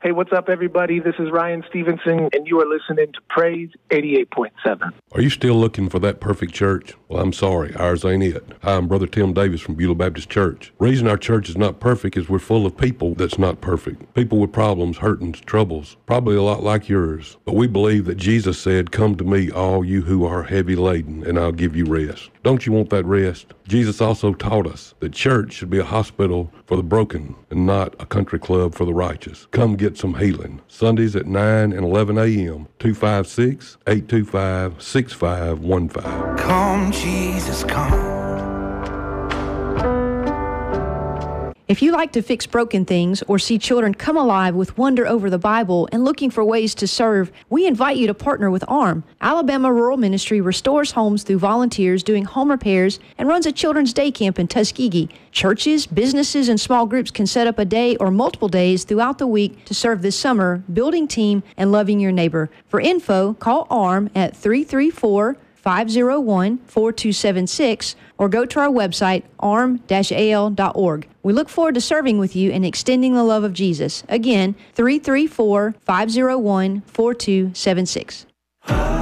Hey, what's up, everybody? This is Ryan Stevenson, and you are listening to Praise 88.7. Are you still looking for that perfect church? Well, I'm sorry, ours ain't it. Hi, I'm Brother Tim Davis from Beulah Baptist Church. The reason our church is not perfect is we're full of people that's not perfect. People with problems, hurtings, troubles, probably a lot like yours. But we believe that Jesus said, "Come to me, all you who are heavy laden, and I'll give you rest." Don't you want that rest? Jesus also taught us that church should be a hospital for the broken and not a country club for the righteous. Come get some healing. Sundays at 9 and 11 a.m., 256-825-6515. Come, Jesus, come. If you like to fix broken things or see children come alive with wonder over the Bible and looking for ways to serve, we invite you to partner with ARM. Alabama Rural Ministry restores homes through volunteers doing home repairs and runs a children's day camp in Tuskegee. Churches, businesses, and small groups can set up a day or multiple days throughout the week to serve this summer, building team and loving your neighbor. For info, call ARM at 334-501-4276 or go to our website, arm-al.org. We look forward to serving with you and extending the love of Jesus. Again, 334-501-4276.